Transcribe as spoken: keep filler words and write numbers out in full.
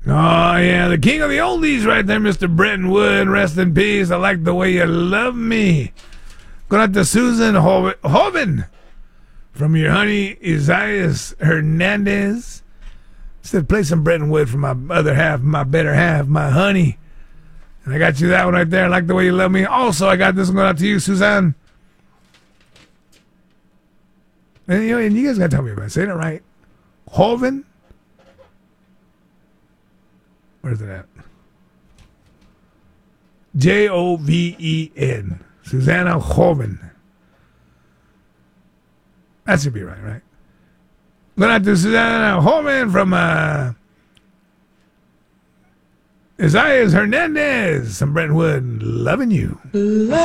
Oh, yeah, the king of the oldies right there, Mister Brenton Wood. Rest in peace. I like the way you love me. Going out to Susan Hovind from your honey, Isaias Hernandez. Said, play some Brenton Wood for my other half, my better half, my honey. And I got you that one right there. I like the way you love me. Also, I got this one going out to you, Suzanne. And you know, and you guys got to tell me about it. Saying it right. Hovind. Where's it at? J O V E N. Susanna Hovind. That should be right, right? Going out to Susanna Hovind from uh, Isaias Hernandez. Some Brentwood. Loving you. Love